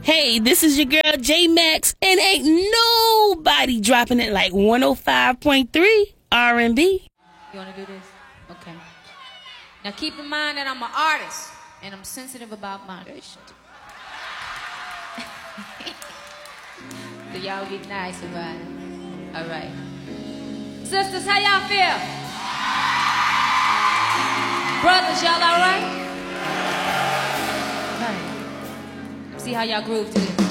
Hey, this is your girl J Max, and ain't nobody dropping it like 105.3 R&B. You wanna do this? Okay. Now keep in mind that I'm an artist, and I'm sensitive about moderation. So y'all get nice about it. All right. Sisters, how y'all feel? Brothers, y'all all right? All right. See how y'all groove to this.